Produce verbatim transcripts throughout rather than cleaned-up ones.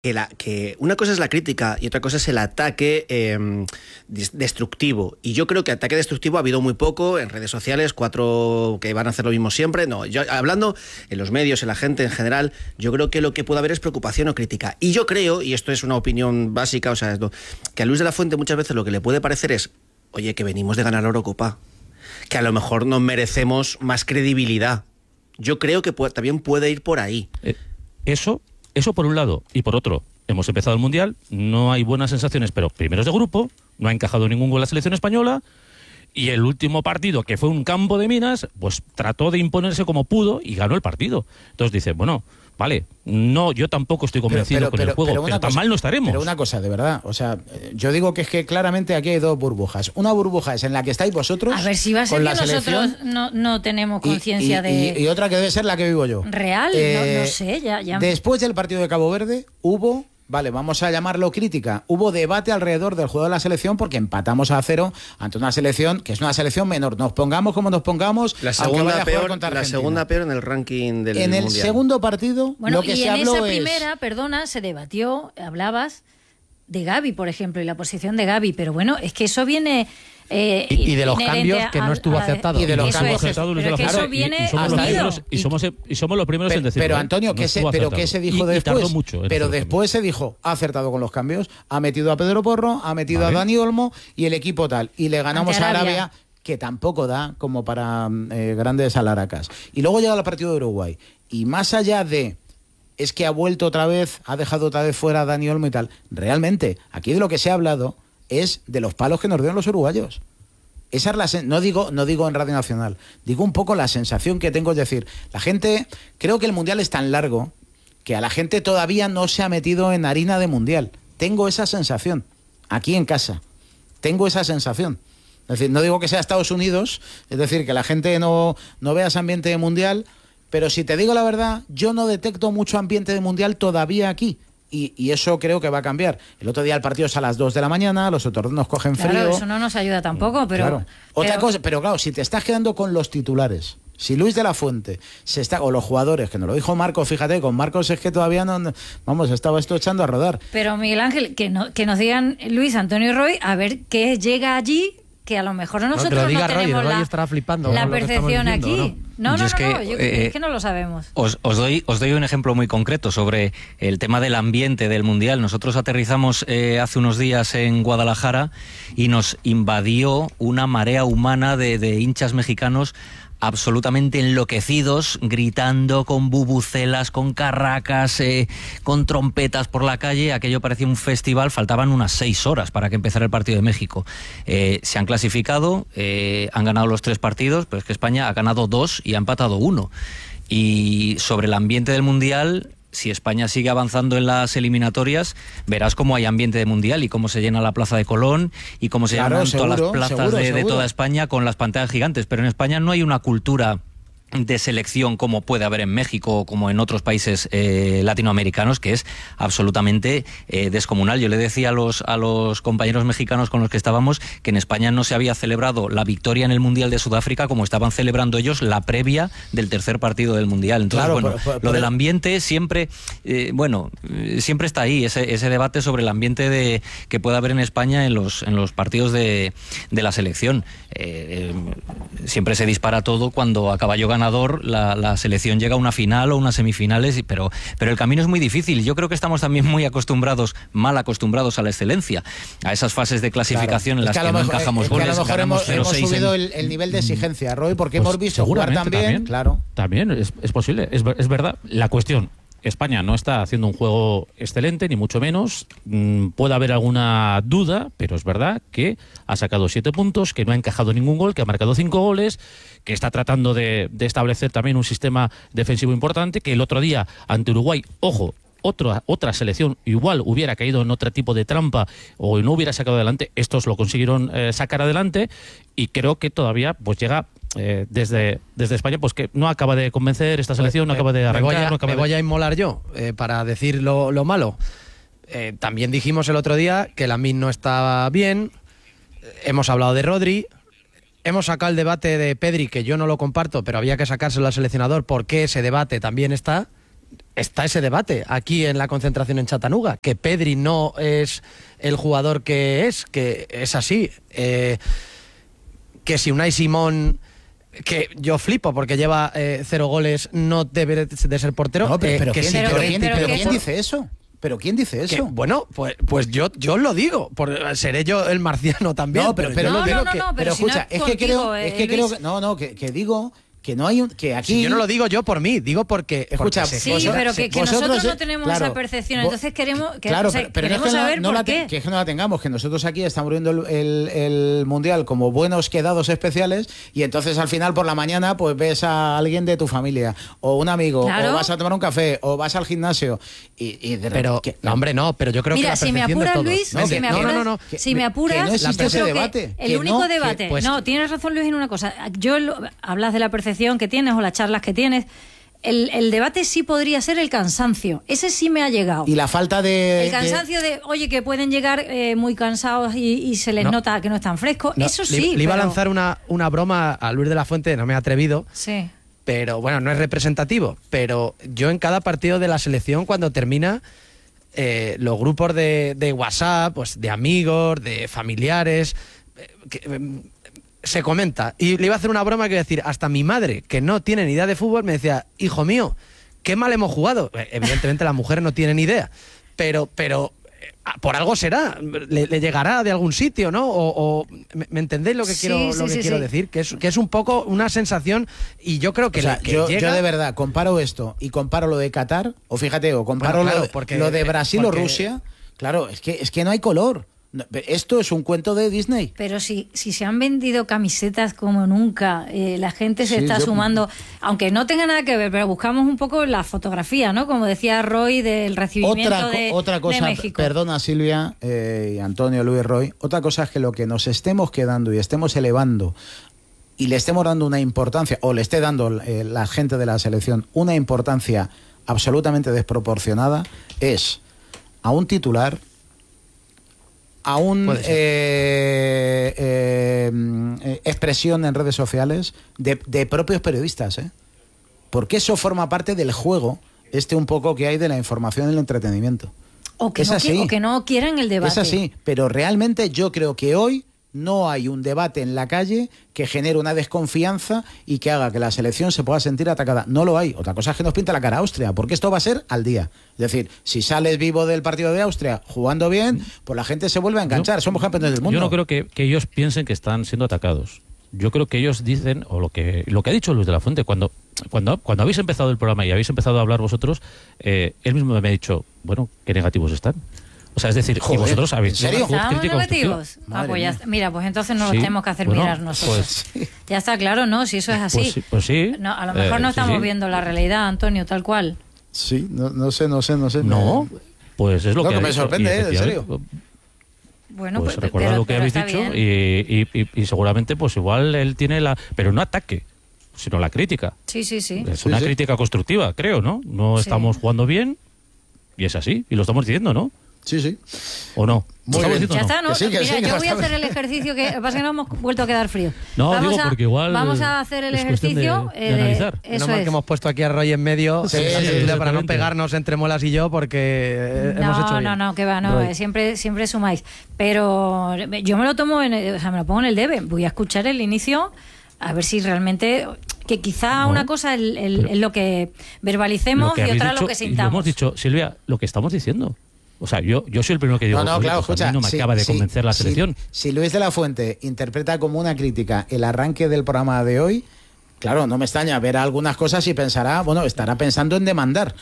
Que, la, que una cosa es la crítica y otra cosa es el ataque eh, destructivo. Y yo creo que ataque destructivo ha habido muy poco en redes sociales, cuatro que van a hacer lo mismo siempre. No, yo hablando en los medios, en la gente en general, yo creo que lo que puede haber es preocupación o crítica. Y yo creo, y esto es una opinión básica, o sea, que a Luis de la Fuente muchas veces lo que le puede parecer es, oye, que venimos de ganar la Eurocopa, que a lo mejor nos merecemos más credibilidad. Yo creo que puede, también puede ir por ahí. Eh, eso... Eso por un lado. Y por otro, hemos empezado el Mundial, no hay buenas sensaciones, pero primeros de grupo, no ha encajado ningún gol la selección española, y el último partido, que fue un campo de minas, pues trató de imponerse como pudo y ganó el partido. Entonces dice, bueno, vale, no, yo tampoco estoy convencido pero, pero, con pero, el juego, pero, pero tan cosa, mal no estaremos. Pero una cosa, de verdad, o sea, yo digo que es que claramente aquí hay dos burbujas. Una burbuja es en la que estáis vosotros. A ver si va a ser que nosotros no, no tenemos conciencia de... Y, y otra que debe ser la que vivo yo. Real, eh, no, no sé, ya, ya... Después del partido de Cabo Verde hubo... Vale, vamos a llamarlo crítica. Hubo debate alrededor del juego de la selección porque empatamos a cero ante una selección que es una selección menor. Nos pongamos como nos pongamos. La segunda, peor, la segunda peor en el ranking del En el mundial. segundo partido, bueno, lo que y se en habló esa es... primera, perdona, se debatió, hablabas de Gavi, por ejemplo, y la posición de Gavi. Pero bueno, es que eso viene... Eh, y, y de los cambios que no estuvo a, acertado. Y de los eso cambios es, pero es que eso viene y, y, somos los primeros, y, somos, y somos los primeros pero, en decirlo. Pero Antonio, ¿qué no se, pero ¿qué se dijo y, después? Y tardó mucho pero después se dijo, ha acertado con los cambios, ha metido a Pedro Porro, ha metido vale. a Dani Olmo y el equipo tal. Y le ganamos Ante a Arabia. Arabia, que tampoco da como para eh, grandes alaracas. Y luego llega el partido de Uruguay. Y más allá de... es que ha vuelto otra vez, ha dejado otra vez fuera a Dani Olmo y tal. Realmente, aquí de lo que se ha hablado es de los palos que nos dieron los uruguayos. Esa es la sen- no digo no digo en Radio Nacional, digo un poco la sensación que tengo, es decir, la gente, creo que el Mundial es tan largo que a la gente todavía no se ha metido en harina de Mundial. Tengo esa sensación, aquí en casa, tengo esa sensación. Es decir, no digo que sea Estados Unidos, es decir, que la gente no, no vea ese ambiente de Mundial, pero si te digo la verdad, yo no detecto mucho ambiente de Mundial todavía aquí. Y, y eso creo que va a cambiar. El otro día el partido es a las dos de la mañana, los otros nos cogen frío. Claro, eso no nos ayuda tampoco, pero... Claro. Otra pero... cosa, pero claro, si te estás quedando con los titulares, si Luis de la Fuente se está, o los jugadores, que nos lo dijo Marcos, fíjate, con Marcos es que todavía no, vamos, estaba esto echando a rodar. Pero Miguel Ángel, que, no, que nos digan Luis, Antonio y Roy, a ver qué llega allí, que a lo mejor nosotros no, no tenemos Roy, la, estará flipando la con lo que percepción estamos diciendo, aquí. No, no, no, es que, no, yo eh, es que no lo sabemos. Os, os, doy, os doy un ejemplo muy concreto sobre el tema del ambiente del Mundial. Nosotros aterrizamos eh, hace unos días en Guadalajara y nos invadió una marea humana de, de hinchas mexicanos absolutamente enloquecidos, gritando con bubucelas, con carracas, eh, con trompetas por la calle. Aquello parecía un festival, faltaban unas seis horas para que empezara el partido de México. Eh, se han clasificado, eh, han ganado los tres partidos, pero es que España ha ganado dos y ha empatado uno. Y sobre el ambiente del Mundial... si España sigue avanzando en las eliminatorias, verás cómo hay ambiente de Mundial y cómo se llena la Plaza de Colón y cómo se claro, llenan seguro, todas las plazas seguro, de, seguro. de toda España con las pantallas gigantes. Pero en España no hay una cultura de selección como puede haber en México o como en otros países eh, latinoamericanos, que es absolutamente eh, descomunal. Yo le decía a los, a los compañeros mexicanos con los que estábamos que en España no se había celebrado la victoria en el Mundial de Sudáfrica como estaban celebrando ellos la previa del tercer partido del Mundial. Entonces, Claro, bueno, por- por- lo por- del ambiente siempre, eh, bueno, eh, siempre está ahí, ese, ese debate sobre el ambiente de, que puede haber en España en los, en los partidos de, de la selección. Eh, eh, siempre se dispara todo cuando a caballo ganador la, la selección llega a una final o unas semifinales, pero, pero el camino es muy difícil. Yo creo que estamos también muy acostumbrados, mal acostumbrados a la excelencia, a esas fases de clasificación Claro. en las Es que, a lo no mejor- encajamos es que a lo goles, mejor ganamos hemos, hemos cero seis subido en... el, el nivel de exigencia, Roy, porque Pues hemos visto jugar seguramente también, también, claro. También es, es posible, es, ver- es verdad. La cuestión, España no está haciendo un juego excelente, ni mucho menos. Mm, puede haber alguna duda, pero es verdad que ha sacado siete puntos, que no ha encajado ningún gol, que ha marcado cinco goles, que está tratando de, de establecer también un sistema defensivo importante, que el otro día ante Uruguay, ojo, otra, otra selección igual hubiera caído en otro tipo de trampa o no hubiera sacado adelante, estos lo consiguieron eh, sacar adelante, y creo que todavía pues llega eh, desde, desde España, pues que no acaba de convencer esta selección, no Me- acaba de me voy arrancar, a, no acaba me de... voy a inmolar yo eh, para decir lo, lo malo. Eh, también dijimos el otro día que Lamine no estaba bien. Eh, hemos hablado de Rodri. Hemos sacado el debate de Pedri, que yo no lo comparto, pero había que sacárselo al seleccionador porque ese debate también está. está ese debate aquí en la concentración en Chattanooga, que Pedri no es el jugador que es, que es así. Eh, que si Unai Simón, que yo flipo porque lleva eh, cero goles, no debe de ser portero. No, pero, eh, pero que ¿quién, sí, pero que- ¿quién- pero pero que ¿quién eso- dice eso? ¿Pero quién dice que, eso? bueno, pues, pues yo, yo os lo digo, por, seré yo el marciano también. No, pero, pero, yo No, lo pero- no, digo no, que- no, pero pero si no escucha, es es que creo, contigo, es eh, que creo Luis. que, no, no, que, que digo que no hay un, que aquí. Si yo no lo digo yo por mí, digo porque... Escucha, porque se- Sí, Vosotros- pero que, que vosotros, nosotros no eh, tenemos claro, esa percepción, vo- entonces queremos, que, Claro, o sea, pero, pero no queremos es que no, saber no por la, qué. te- que es que no la tengamos, que nosotros aquí estamos viendo el, el- el Mundial como buenos quedados especiales y entonces al final por la mañana pues ves a alguien de tu familia o un amigo Claro. o vas a tomar un café o vas al gimnasio y, y de Pero, repente- no, hombre, no, pero yo creo Mira, que la si me percepción de apuras, todos. Luis, No, si que- me no, apuras, no, no, si que- me que apuras, no existe yo ese creo que debate, el que único no, que- debate, pues- no, tienes razón Luis en una cosa, yo lo- hablas de la percepción que tienes o las charlas que tienes, el, el debate sí podría ser el cansancio, ese sí me ha llegado. y la falta de... El cansancio de, oye, que pueden llegar eh, muy cansados y, y se les No. nota que no están frescos, No, eso le- sí. Le, iba pero- a lanzar una, una broma a Luis de la Fuente, no me he atrevido, Sí. pero bueno, no es representativo, pero yo en cada partido de la selección cuando termina eh, los grupos de, de WhatsApp, pues de amigos, de familiares, eh, que, eh, se comenta, y le iba a hacer una broma que iba a decir, hasta mi madre, que no tiene ni idea de fútbol, me decía, hijo mío, qué mal hemos jugado. Eh, Evidentemente la mujer no tiene ni idea, pero, pero eh, por algo será, le, le llegará de algún sitio, ¿no? O, o- ¿me, me entendéis lo que Sí, quiero, sí, lo que sí, quiero sí. decir? Que es, que es un poco una sensación, y yo creo que, O sea, la- que yo, llega... yo de verdad comparo esto y comparo lo de Qatar, o fíjate, o comparo Bueno, claro, lo, porque- lo de Brasil porque- o Rusia, claro, es que, es que no hay color. No, esto es un cuento de Disney. Pero si, si se han vendido camisetas como nunca, eh, la gente se Sí, está yo- sumando, aunque no tenga nada que ver, pero buscamos un poco la fotografía, ¿no? Como decía Roy del recibimiento Otra, co- de, otra de cosa, México. perdona Silvia eh, y Antonio, Luis, Roy, otra cosa es que lo que nos estemos quedando y estemos elevando y le estemos dando una importancia, o le esté dando eh, la gente de la selección una importancia absolutamente desproporcionada, es a un titular, a un Puede ser. eh, eh, eh, expresión en redes sociales de, de propios periodistas, ¿eh? Porque eso forma parte del juego, este un poco que hay de la información y el entretenimiento. o, que es no, así. qui- o que no quieran el debate. Es así, pero realmente yo creo que hoy no hay un debate en la calle que genere una desconfianza y que haga que la selección se pueda sentir atacada. No lo hay. Otra cosa es que nos pinta la cara Austria, porque esto va a ser al día. Es decir, si sales vivo del partido de Austria jugando bien, pues la gente se vuelve a enganchar. Yo- Somos campeones del mundo. Yo no creo que, que ellos piensen que están siendo atacados. Yo creo que ellos dicen, o lo que lo que ha dicho Luis de la Fuente, cuando cuando, cuando habéis empezado el programa y habéis empezado a hablar vosotros, eh, él mismo me ha dicho, bueno, qué negativos están. O sea, es decir, Joder, y vosotros habéis ¿en serio? una ¿Estamos crítica constructiva. negativos? Ah, Madre pues ya mía. está. Mira, pues entonces no Sí, los tenemos que hacer bueno, mirar nosotros. pues- Ya está claro, ¿no? Si eso es así. Pues sí, pues sí. No, a lo mejor Eh, no sí, estamos sí. viendo la realidad, Antonio, tal cual. Sí, no, no sé, no sé, no sé. No, pues es lo No, que, que ha me dicho. sorprende, Y ¿eh? En efectivamente, serio. Bueno, pues pues, recordad pero- lo que pero habéis está dicho bien. y, y- y- y seguramente pues igual él tiene la... Pero no ataque, sino la crítica. Sí, sí, sí. Es Sí, una sí. crítica constructiva, creo, ¿no? No Sí. estamos jugando bien y es así, y lo estamos diciendo, ¿no? Sí, sí. ¿O no? Muy ¿Lo estamos bien. diciendo Ya o no? está, ¿no? Que sí, que Mira, sí, que yo lo voy a estamos- hacer el ejercicio que lo que pasa es que no hemos vuelto a quedar frío. No, vamos digo a, porque igual vamos a hacer el es cuestión de- ejercicio. de eh, analizar. Menos Eso mal es. que hemos puesto aquí a Roy en medio Sí, eh, sí, para no exactamente. pegarnos entre Molas y yo, porque eh, hemos hecho No, bien. no, no, que va, no, Roy. eh, siempre, siempre sumáis. Pero yo me lo tomo, en, o sea, me lo pongo en el debe. Voy a escuchar el inicio a ver si realmente, que quizá No, una cosa es, el- pero- es lo que verbalicemos Lo que y habéis otra dicho, lo que y lo sintamos. hemos dicho, Silvia, lo que estamos diciendo. O sea, yo, yo soy el primero que digo, No, no, "Oye, claro, pues a escucha. mí no me si- acaba de si- convencer la si- selección". Si, Luis de la Fuente interpreta como una crítica el arranque del programa de hoy, claro, no me extraña, verá algunas cosas y pensará, bueno, estará pensando en demandar,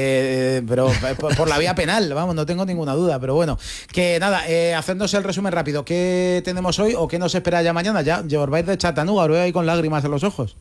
eh, pero eh, por, por la vía penal, vamos, no tengo ninguna duda, pero bueno, que nada, eh, haciéndose el resumen rápido, ¿qué tenemos hoy o qué nos espera ya mañana? Ya, ya os vais de Chattanooga, os veo ahí con lágrimas en los ojos.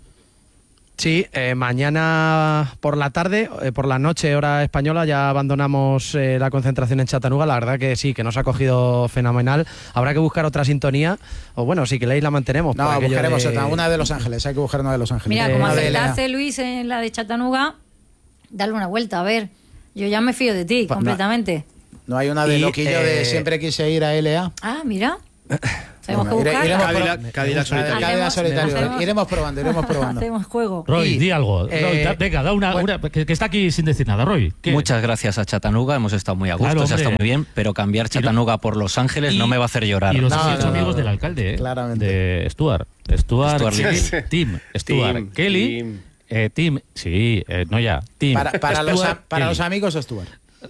Sí, eh, mañana por la tarde, eh, por la noche, hora española, ya abandonamos eh, la concentración en Chattanooga. La verdad que sí, que nos ha cogido fenomenal. Habrá que buscar otra sintonía, o bueno, si queréis la mantenemos. No, por aquello buscaremos de- otra, una de Los Ángeles, hay que buscar una de Los Ángeles. Mira, Eh, como Una de L A. acertaste, Luis, en la de Chattanooga, dale una vuelta, a ver. Yo ya me fío de ti, Pa- no. completamente. No hay una de Y, loquillo de eh, siempre quise ir a L A. Ah, mira. Hacemos Venga, que ire- buscar. iremos Cadillac- pro- Cadillac solitario. Cadillac Hacemos- solitario. hacemos- Iremos probando, iremos probando. Hacemos juego. Roy, Y, di algo. eh, Roy, da- venga, da una, bueno. una- que, que está aquí sin decir nada, Roy. ¿qué? Muchas gracias a Chattanooga, hemos estado muy a gusto, Claro, se ha estado hombre. muy bien, pero cambiar Chattanooga por Los Ángeles Y- no me va a hacer llorar. Y los No, dieciocho no, no, amigos no. del alcalde, ¿eh? Claramente. De Stuart. Stuart, Stuart Kelly, Little. Tim, Stuart, Tim, Kelly, Tim. eh, Tim, sí, eh, no ya, Tim, Para, para, los, Stuart, a- para Kelly. los amigos, Stuart.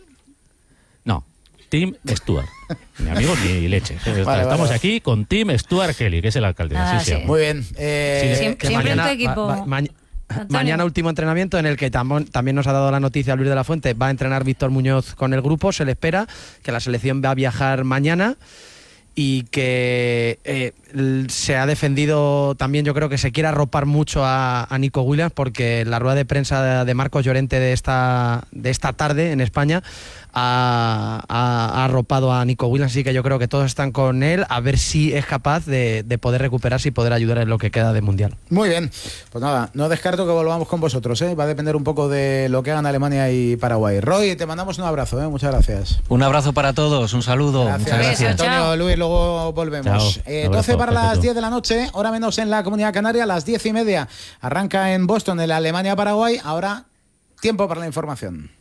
No, Tim Stuart. Ni amigos ni leche. Estamos vale. aquí con Tim Stuart Kelly, que es el alcalde. Ah, así se sí. llama. Muy bien. Eh, Siem- que siempre en tu mañana- equipo. ma- ma- Antonio. Mañana último entrenamiento en el que también, también nos ha dado la noticia Luis de la Fuente. Va a entrenar Víctor Muñoz con el grupo. Se le espera que la selección va a viajar mañana y que eh, l- se ha defendido también, yo creo que se quiere arropar mucho a, a Nico Williams, porque la rueda de prensa de, de Marcos Llorente de esta, de esta tarde en España ha, ha- ha arropado a Nico Williams, así que yo creo que todos están con él, a ver si es capaz de, de poder recuperarse y poder ayudar en lo que queda de Mundial. Muy bien. Pues nada, no descarto que volvamos con vosotros, ¿eh? Va a depender un poco de lo que hagan Alemania y Paraguay. Roy, te mandamos un abrazo, ¿eh? Muchas gracias. Un abrazo para todos, un saludo. Gracias, Muchas gracias. Beso, Antonio, chao. Luis, luego volvemos. Chao. Eh, Un abrazo, doce para las perfecto. diez de la noche, hora menos en la Comunidad Canaria, a las diez y media. Arranca en Boston el Alemania-Paraguay. Ahora, tiempo para la información.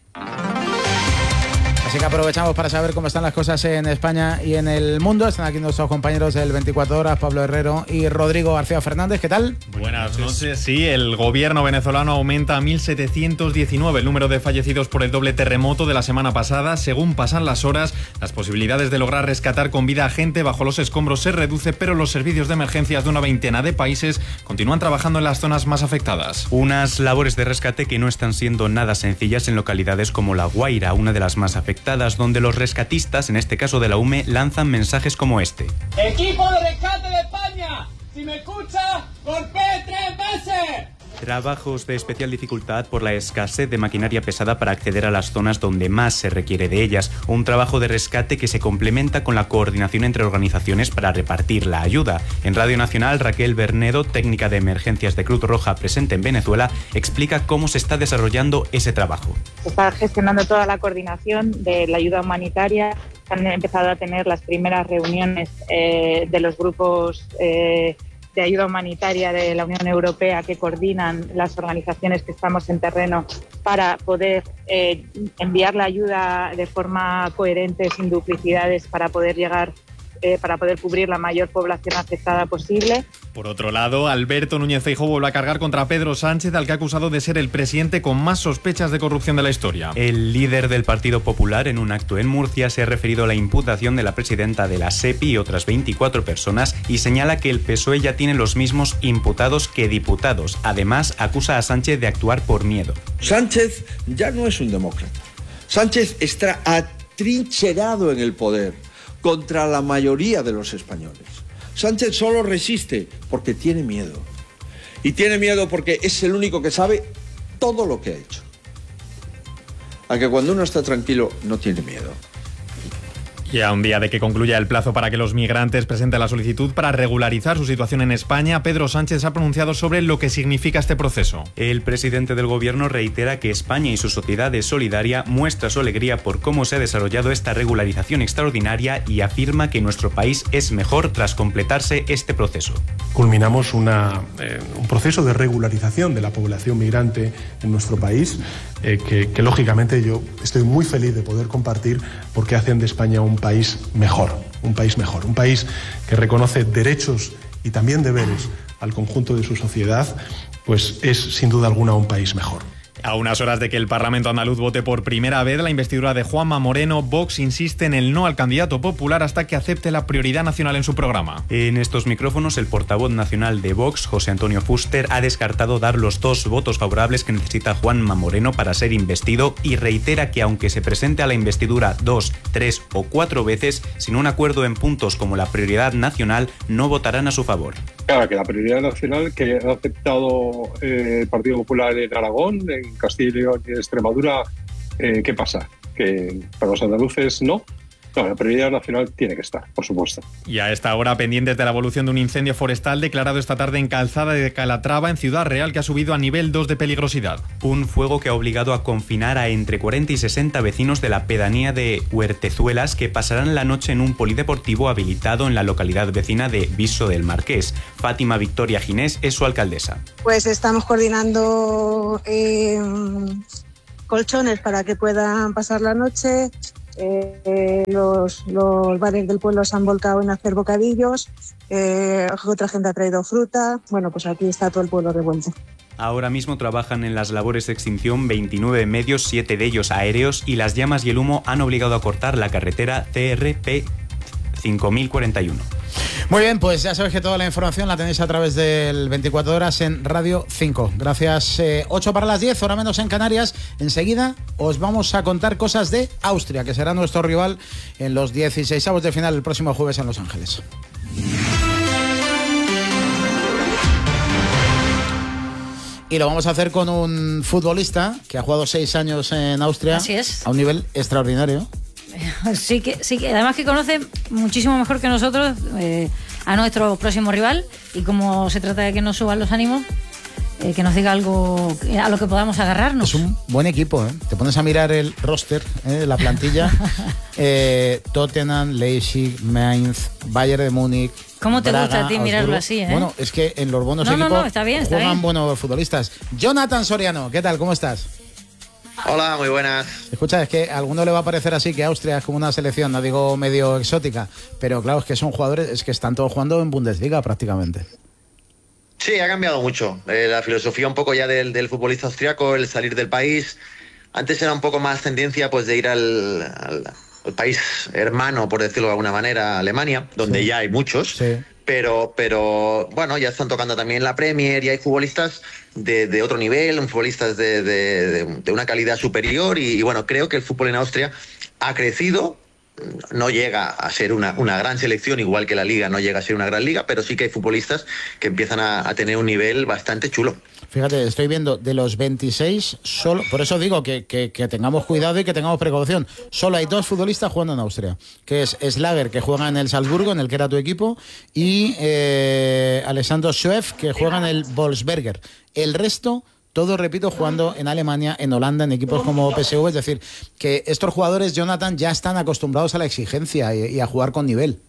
Así que aprovechamos para saber cómo están las cosas en España y en el mundo. Están aquí nuestros compañeros del veinticuatro horas, Pablo Herrero y Rodrigo García Fernández. ¿Qué tal? Buenas noches. Sí, el gobierno venezolano aumenta a mil setecientos diecinueve el número de fallecidos por el doble terremoto de la semana pasada. Según pasan las horas, las posibilidades de lograr rescatar con vida a gente bajo los escombros se reduce, pero los servicios de emergencias de una veintena de países continúan trabajando en las zonas más afectadas. Unas labores de rescate que no están siendo nada sencillas en localidades como La Guaira, una de las más afectadas, donde los rescatistas, en este caso de la U M E, lanzan mensajes como este. Equipo de rescate de España, si me escucha, golpee tres veces. Trabajos de especial dificultad por la escasez de maquinaria pesada para acceder a las zonas donde más se requiere de ellas. Un trabajo de rescate que se complementa con la coordinación entre organizaciones para repartir la ayuda. En Radio Nacional, Raquel Bernedo, técnica de emergencias de Cruz Roja presente en Venezuela, explica cómo se está desarrollando ese trabajo. Se está gestionando toda la coordinación de la ayuda humanitaria. Han empezado a tener las primeras reuniones eh, de los grupos eh, de ayuda humanitaria de la Unión Europea que coordinan las organizaciones que estamos en terreno para poder eh, enviar la ayuda de forma coherente, sin duplicidades, para poder llegar, eh, para poder cubrir la mayor población afectada posible. Por otro lado, Alberto Núñez Feijóo vuelve a cargar contra Pedro Sánchez, al que ha acusado de ser el presidente con más sospechas de corrupción de la historia. El líder del Partido Popular, en un acto en Murcia, se ha referido a la imputación de la presidenta de la SEPI y otras veinticuatro personas y señala que el P S O E ya tiene los mismos imputados que diputados. Además, acusa a Sánchez de actuar por miedo. Sánchez ya no es un demócrata. Sánchez está atrincherado en el poder contra la mayoría de los españoles. Sánchez solo resiste porque tiene miedo. Y tiene miedo porque es el único que sabe todo lo que ha hecho. A que cuando uno está tranquilo no tiene miedo. Y a un día de que concluya el plazo para que los migrantes presenten la solicitud para regularizar su situación en España, Pedro Sánchez ha pronunciado sobre lo que significa este proceso. El presidente del gobierno reitera que España y su sociedad es solidaria, muestra su alegría por cómo se ha desarrollado esta regularización extraordinaria y afirma que nuestro país es mejor tras completarse este proceso. Culminamos una, eh, un proceso de regularización de la población migrante en nuestro país, eh, que, que lógicamente yo estoy muy feliz de poder compartir porque hacen de España un país mejor, un país mejor, un país que reconoce derechos y también deberes al conjunto de su sociedad, pues es sin duda alguna un país mejor. A unas horas de que el Parlamento andaluz vote por primera vez la investidura de Juanma Moreno, Vox insiste en el no al candidato popular hasta que acepte la prioridad nacional en su programa. En estos micrófonos, el portavoz nacional de Vox, José Antonio Fuster, ha descartado dar los dos votos favorables que necesita Juanma Moreno para ser investido y reitera que aunque se presente a la investidura dos, tres o cuatro veces, sin un acuerdo en puntos como la prioridad nacional, no votarán a su favor. Claro, que la prioridad nacional que ha aceptado eh, el Partido Popular en Aragón, en Castilla y León y en Extremadura, eh, ¿qué pasa? Que para los andaluces no. No, la prioridad nacional tiene que estar, por supuesto. Y a esta hora, pendientes de la evolución de un incendio forestal declarado esta tarde en Calzada de Calatrava, en Ciudad Real, que ha subido a nivel dos de peligrosidad. Un fuego que ha obligado a confinar a entre cuarenta y sesenta vecinos de la pedanía de Huertezuelas, que pasarán la noche en un polideportivo habilitado en la localidad vecina de Viso del Marqués. Fátima Victoria Ginés es su alcaldesa. Pues estamos coordinando eh, colchones para que puedan pasar la noche. Eh, los, los bares del pueblo se han volcado en hacer bocadillos, eh, otra gente ha traído fruta. Bueno, pues aquí está todo el pueblo revuelto. Ahora mismo trabajan en las labores de extinción veintinueve medios, siete de ellos aéreos, y las llamas y el humo han obligado a cortar la carretera C R P cinco mil cuarenta y uno. Muy bien, pues ya sabéis que toda la información la tenéis a través del veinticuatro horas en Radio cinco. Gracias. Eh, ocho para las diez, hora menos en Canarias. Enseguida os vamos a contar cosas de Austria, que será nuestro rival en los dieciseisavos de final el próximo jueves en Los Ángeles. Y lo vamos a hacer con un futbolista que ha jugado seis años en Austria. Así es. A un nivel extraordinario. Sí que, sí que además que conoce muchísimo mejor que nosotros eh, a nuestro próximo rival, y como se trata de que nos suban los ánimos, eh, que nos diga algo a lo que podamos agarrarnos. Es un buen equipo, ¿eh? Te pones a mirar el roster, ¿eh? La plantilla. eh, Tottenham, Leipzig, Mainz, Bayern de Múnich. ¿Cómo te Braga, gusta a ti mirarlo Augsburgo. así, eh? Bueno, es que en los buenos no, equipos no, no, está bien, está juegan bien. buenos futbolistas. Jonathan Soriano, ¿qué tal? ¿Cómo estás? Hola, muy buenas. Escucha, es que a alguno le va a parecer así que Austria es como una selección, no digo medio exótica, pero claro, es que son jugadores, es que están todos jugando en Bundesliga prácticamente. Sí, ha cambiado mucho. Eh, la filosofía un poco ya del, del futbolista austriaco, el salir del país. Antes era un poco más tendencia pues de ir al, al, al país hermano, por decirlo de alguna manera, Alemania, donde sí. ya hay muchos. Sí. Pero, pero bueno, ya están tocando también la Premier y hay futbolistas de, de otro nivel, futbolistas de, de, de, de una calidad superior y, y bueno, creo que el fútbol en Austria ha crecido. No llega a ser una, una gran selección, igual que la Liga no llega a ser una gran liga, pero sí que hay futbolistas que empiezan a, a tener un nivel bastante chulo. Fíjate, estoy viendo de los veintiséis, solo, por eso digo que, que, que tengamos cuidado y que tengamos precaución. Solo hay dos futbolistas jugando en Austria, que es Schlager, que juega en el Salzburgo, en el que era tu equipo, y eh, Alessandro Schweff, que juega en el Wolfsberger. El resto... todo, repito, jugando en Alemania, en Holanda, en equipos como P S V. Es decir, que estos jugadores, Jonathan, ya están acostumbrados a la exigencia y, y a jugar con nivel.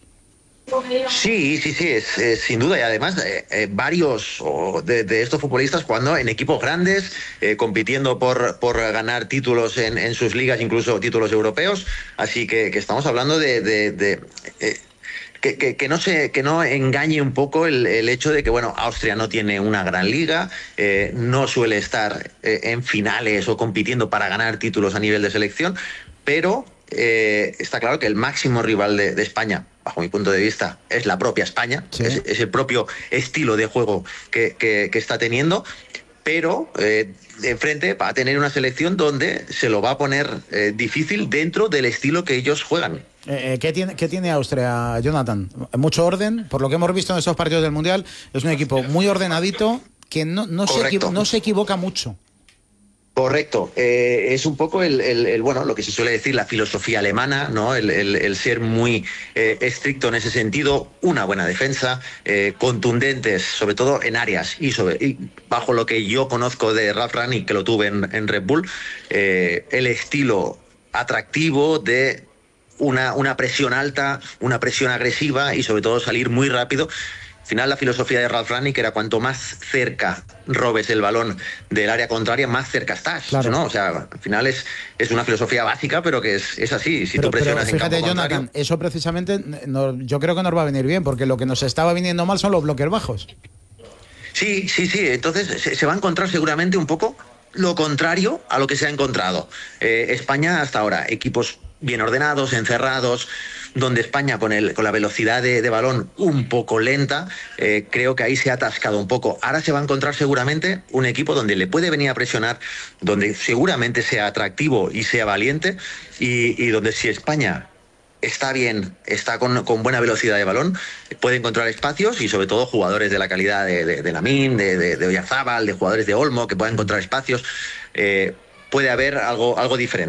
Sí, sí, sí, es, es sin duda. Y además, eh, eh, varios oh, de, de estos futbolistas jugando en equipos grandes, eh, compitiendo por, por ganar títulos en, en sus ligas, incluso títulos europeos. Así que, que estamos hablando de... de, de eh, Que, que, que no se que no engañe un poco el, el hecho de que bueno, Austria no tiene una gran liga, eh, no suele estar eh, en finales o compitiendo para ganar títulos a nivel de selección, pero eh, está claro que el máximo rival de, de España, bajo mi punto de vista, es la propia España, sí. es, es el propio estilo de juego que, que, que está teniendo, pero eh, enfrente va a tener una selección donde se lo va a poner eh, difícil dentro del estilo que ellos juegan. Eh, ¿qué, tiene, ¿Qué tiene Austria, Jonathan? Mucho orden, por lo que hemos visto en estos partidos del Mundial, es un equipo muy ordenadito que no, no, se, equivo- no se equivoca mucho. Correcto, eh, es un poco el, el, el, bueno, lo que se suele decir la filosofía alemana, ¿no? El, el, el ser muy eh, estricto en ese sentido, una buena defensa, eh, contundentes, sobre todo en áreas y, sobre, y bajo lo que yo conozco de Ralf Rangnick, que lo tuve en, en Red Bull, eh, el estilo atractivo de una, una presión alta, una presión agresiva y sobre todo salir muy rápido. Al final la filosofía de Ralf Rangnick era cuanto más cerca robes el balón del área contraria, más cerca estás, claro. ¿no? O sea, al final es, es una filosofía básica, pero que es, es así. Si pero, tú presionas pero fíjate, en campo Jonathan, contrario... eso precisamente no, yo creo que nos va a venir bien, porque lo que nos estaba viniendo mal son los bloques bajos. Sí, sí, sí. Entonces se, se va a encontrar seguramente un poco lo contrario a lo que se ha encontrado. Eh, España hasta ahora, equipos bien ordenados, encerrados, donde España con, el, con la velocidad de, de balón un poco lenta, eh, creo que ahí se ha atascado un poco. Ahora se va a encontrar seguramente un equipo donde le puede venir a presionar, donde seguramente sea atractivo y sea valiente, y, y donde si España está bien, está con, con buena velocidad de balón, puede encontrar espacios y sobre todo jugadores de la calidad de, de, de Lamine, de, de, de Oyarzábal, de jugadores de Olmo, que puedan encontrar espacios. Eh, puede haber algo, algo diferente.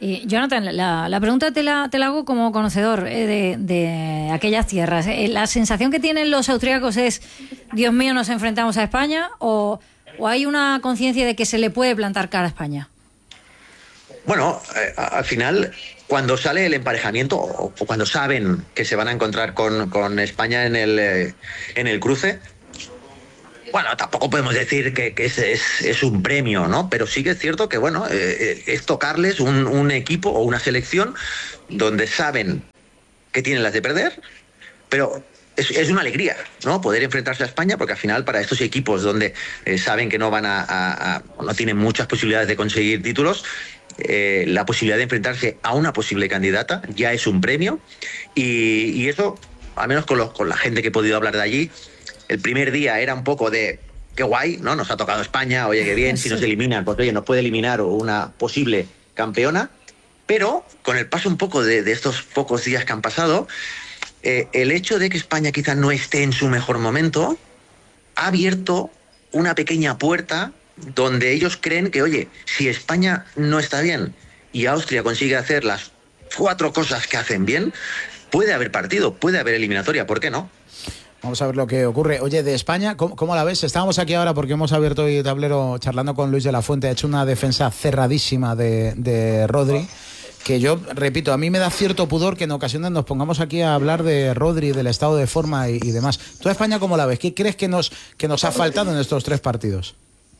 Y Jonathan, la, la pregunta te la, te la hago como conocedor eh, de, de aquellas tierras. Eh, ¿La sensación que tienen los austríacos es, Dios mío, nos enfrentamos a España? ¿O, o hay una conciencia de que se le puede plantar cara a España? Bueno, eh, al final, cuando sale el emparejamiento o, o cuando saben que se van a encontrar con, con España en el, eh, en el cruce, bueno, tampoco podemos decir que, que es, es, es un premio, ¿no? Pero sí que es cierto que, bueno, eh, es tocarles un, un equipo o una selección donde saben que tienen las de perder, pero es, es una alegría, ¿no? Poder enfrentarse a España, porque al final para estos equipos donde eh, saben que no van a, a, a no tienen muchas posibilidades de conseguir títulos, eh, la posibilidad de enfrentarse a una posible candidata ya es un premio, y, y eso, al menos con, los, con la gente que he podido hablar de allí, el primer día era un poco de qué guay, ¿no? Nos ha tocado España, oye, qué bien, si nos eliminan, pues oye, nos puede eliminar una posible campeona, pero con el paso un poco de, de estos pocos días que han pasado, eh, el hecho de que España quizás no esté en su mejor momento ha abierto una pequeña puerta donde ellos creen que, oye, si España no está bien y Austria consigue hacer las cuatro cosas que hacen bien, puede haber partido, puede haber eliminatoria, ¿por qué no? Vamos a ver lo que ocurre. Oye, de España, ¿cómo, cómo la ves? Estábamos aquí ahora porque hemos abierto hoy el tablero charlando con Luis de la Fuente. Ha hecho una defensa cerradísima de, de Rodri, que yo, repito, a mí me da cierto pudor que en ocasiones nos pongamos aquí a hablar de Rodri, del estado de forma y, y demás. ¿Tú a España cómo la ves? ¿Qué crees que nos, que nos ha faltado en estos tres partidos?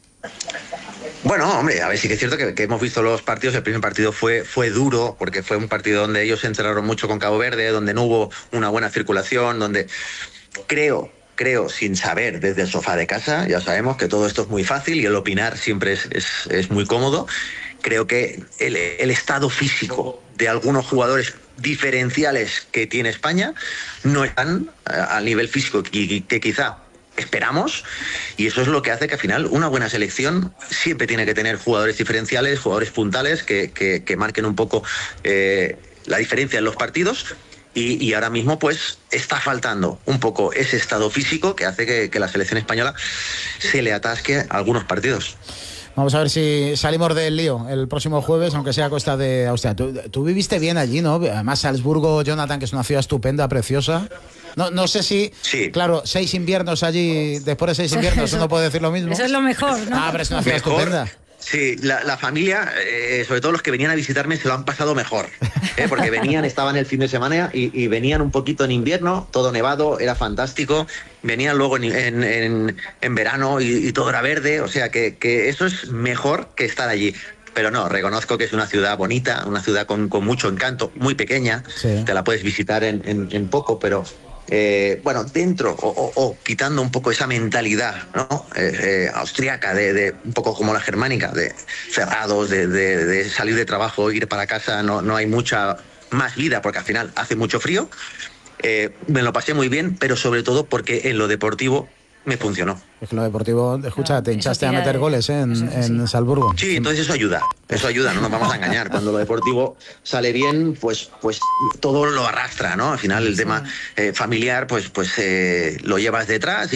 Bueno, hombre, a ver, sí que es cierto que, que hemos visto los partidos. El primer partido fue, fue duro, porque fue un partido donde ellos se encerraron mucho con Cabo Verde, donde no hubo una buena circulación, donde... Creo, creo, sin saber desde el sofá de casa, ya sabemos que todo esto es muy fácil y el opinar siempre es, es, es muy cómodo. Creo que el, el estado físico de algunos jugadores diferenciales que tiene España no están al nivel físico que, que quizá esperamos, y eso es lo que hace que al final una buena selección siempre tiene que tener jugadores diferenciales, jugadores puntales que, que, que marquen un poco eh, la diferencia en los partidos. Y, y ahora mismo pues está faltando un poco ese estado físico que hace que, que la selección española se le atasque algunos partidos. Vamos a ver si salimos del lío el próximo jueves, aunque sea a costa de Austria. Tú, tú viviste bien allí, ¿no? Además Salzburgo, Jonathan, que es una ciudad estupenda, preciosa. No, no sé si, sí. Claro, seis inviernos allí, después de seis inviernos eso, uno puede decir lo mismo. Eso es lo mejor, ¿no? Ah, pero es una ciudad mejor. Estupenda. Sí, la, la familia, eh, sobre todo los que venían a visitarme, se lo han pasado mejor, ¿eh? Porque venían, estaban el fin de semana y, y venían un poquito en invierno, todo nevado, era fantástico, venían luego en, en, en, en verano y, y todo era verde, o sea que, que eso es mejor que estar allí. Pero no, reconozco que es una ciudad bonita, una ciudad con, con mucho encanto, muy pequeña, sí. Te la puedes visitar en, en, en poco, pero... Eh, bueno, dentro o, o, o quitando un poco esa mentalidad, ¿no? eh, eh, austriaca, de, de un poco como la germánica, de cerrados, de, de, de salir de trabajo, ir para casa, no, no hay mucha más vida porque al final hace mucho frío. Eh, me lo pasé muy bien, pero sobre todo porque en lo deportivo me funcionó. Es que lo deportivo, escucha, no, te hinchaste a meter de... goles ¿eh? en, en Salzburgo. Sí, entonces eso ayuda, eso ayuda, no nos vamos a engañar. Cuando lo deportivo sale bien, pues, pues todo lo arrastra, ¿no? Al final el sí. tema eh, familiar, pues, pues eh, lo llevas detrás y,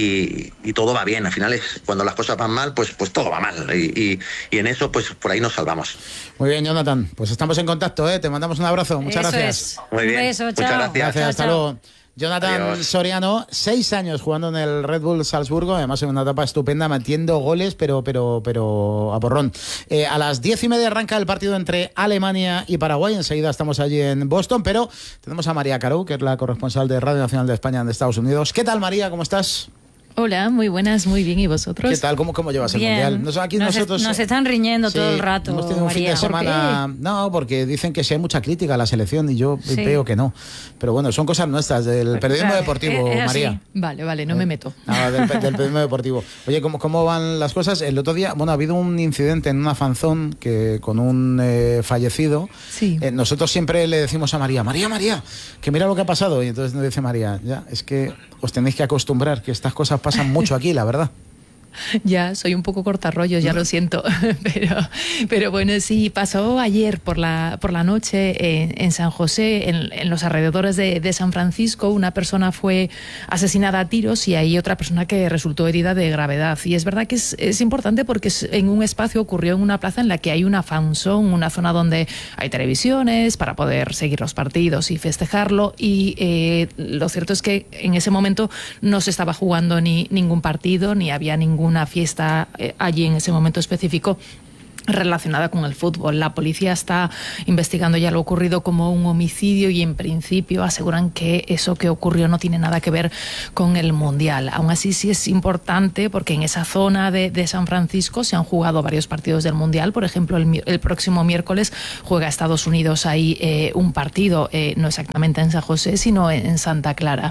y, y todo va bien. Al final es cuando las cosas van mal, pues, pues todo va mal. Y, y, y en eso, pues por ahí nos salvamos. Muy bien, Jonathan, pues estamos en contacto, ¿eh? Te mandamos un abrazo, muchas eso gracias. Es. Muy bien, un beso, muchas chao. gracias. Gracias, chao, hasta chao. luego. Jonathan Adiós. Soriano, seis años jugando en el Red Bull Salzburgo, además en una etapa estupenda, metiendo goles, pero pero pero a porrón. Eh, a las diez y media arranca el partido entre Alemania y Paraguay, enseguida estamos allí en Boston, pero tenemos a María Carou, que es la corresponsal de Radio Nacional de España en Estados Unidos. ¿Qué tal, María? ¿Cómo estás? Hola, muy buenas, muy bien. ¿Y vosotros? ¿Qué tal? ¿Cómo, cómo llevas el Bien. Mundial? Nos, aquí nos, nosotros, nos están riñendo sí, todo el rato, hemos tenido un María. fin de semana... ¿Por qué? No, porque dicen que sí hay mucha crítica a la selección y yo sí. veo que no. Pero bueno, son cosas nuestras, del periodismo claro, deportivo, es, es María. Vale, vale, no me meto. No, del, del periodismo deportivo. Oye, ¿cómo, ¿cómo van las cosas? El otro día, bueno, ha habido un incidente en una fanzón que, con un eh, fallecido. Sí. Eh, nosotros siempre le decimos a María, María, María, que mira lo que ha pasado. Y entonces nos dice María, ya, es que os tenéis que acostumbrar, que estas cosas pasan mucho aquí, la verdad. Ya, soy un poco cortarrollos, ya lo siento. Pero, pero bueno, sí, pasó ayer por la, por la noche en, en San José, en, en los alrededores de, de San Francisco. Una persona fue asesinada a tiros y hay otra persona que resultó herida de gravedad. Y es verdad que es, es importante porque es, en un espacio ocurrió en una plaza en la que hay una fan zone, una zona donde hay televisiones para poder seguir los partidos y festejarlo. Y eh, lo cierto es que en ese momento no se estaba jugando ni ningún partido, ni había ningún una fiesta eh, allí en ese momento específico relacionada con el fútbol. La policía está investigando ya lo ocurrido como un homicidio y en principio aseguran que eso que ocurrió no tiene nada que ver con el Mundial. Aún así sí es importante porque en esa zona de, de San Francisco se han jugado varios partidos del Mundial. Por ejemplo, el, el próximo miércoles juega Estados Unidos ahí eh, un partido, eh, no exactamente en San José, sino en, en Santa Clara.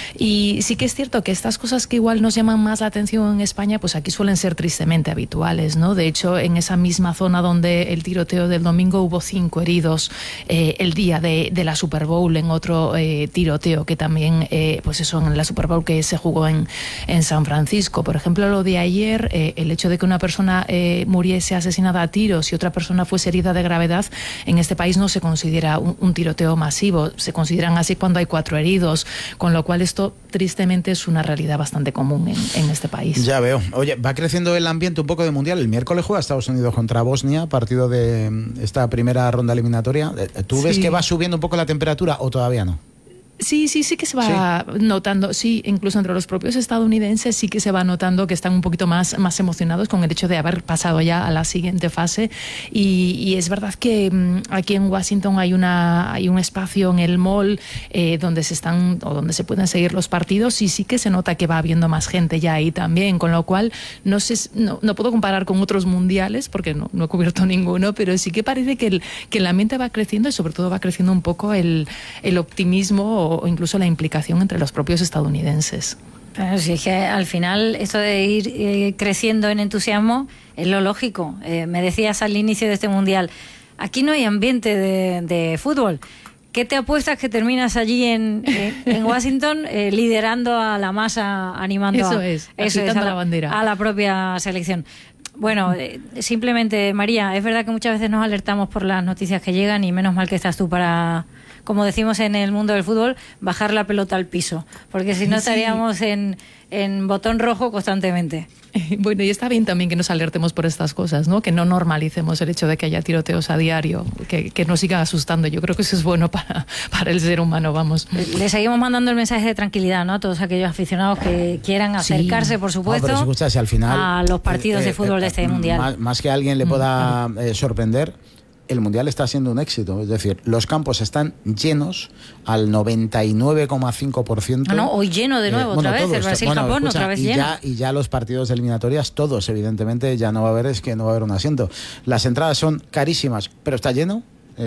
Y sí que es cierto que estas cosas que igual nos llaman más la atención en España, pues aquí suelen ser tristemente habituales, ¿no? De hecho, en esa misma zona donde el tiroteo del domingo hubo cinco heridos eh, el día de, de la Super Bowl en otro eh, tiroteo que también, eh, pues eso, en la Super Bowl que se jugó en, en San Francisco. Por ejemplo, lo de ayer, eh, el hecho de que una persona eh, muriese asesinada a tiros y otra persona fuese herida de gravedad, en este país no se considera un, un tiroteo masivo, se consideran así cuando hay cuatro heridos, con lo cual esto tristemente es una realidad bastante común en, en este país. Ya veo. Oye, va creciendo el ambiente un poco de Mundial. El miércoles juega Estados Unidos contra Bosnia, partido de esta primera ronda eliminatoria. ¿Tú ves Sí. que va subiendo un poco la temperatura o todavía no? Sí, sí, sí que se va ¿Sí? notando, sí, incluso entre los propios estadounidenses sí que se va notando que están un poquito más, más emocionados con el hecho de haber pasado ya a la siguiente fase y, y es verdad que mmm, aquí en Washington hay una hay un espacio en el mall eh, donde se están o donde se pueden seguir los partidos y sí que se nota que va habiendo más gente ya ahí también, con lo cual no sé, no, no puedo comparar con otros mundiales porque no, no he cubierto ninguno, pero sí que parece que el, que el ambiente va creciendo y sobre todo va creciendo un poco el, el optimismo o incluso la implicación entre los propios estadounidenses. Pero sí, es que al final esto de ir eh, creciendo en entusiasmo es lo lógico. Eh, me decías al inicio de este Mundial, aquí no hay ambiente de, de fútbol. ¿Qué te apuestas que terminas allí en, eh, en Washington eh, liderando a la masa, animando eso a, es, eso es, a, la bandera. a la propia selección? Bueno, eh, simplemente, María, es verdad que muchas veces nos alertamos por las noticias que llegan y menos mal que estás tú para, como decimos en el mundo del fútbol, bajar la pelota al piso, porque si no estaríamos sí. en, en botón rojo constantemente. Bueno, y está bien también que nos alertemos por estas cosas, ¿no? Que no normalicemos el hecho de que haya tiroteos a diario, que, que nos siga asustando. Yo creo que eso es bueno para, para el ser humano, vamos. Le seguimos mandando el mensaje de tranquilidad, ¿no? A todos aquellos aficionados que quieran acercarse, sí. por supuesto, no, pero si escuchas, si al final, a los partidos eh, de fútbol eh, de este Mundial. Más, más que a alguien le pueda eh, sorprender, el Mundial está siendo un éxito. Es decir, los campos están llenos al noventa y nueve coma cinco por ciento. No, no, hoy lleno de nuevo, eh, bueno, otra vez. El Brasil-Japón, bueno, otra vez y lleno. Ya, y ya los partidos de eliminatorias, todos, evidentemente, ya no va a haber, es que no va a haber un asiento. Las entradas son carísimas, pero está lleno.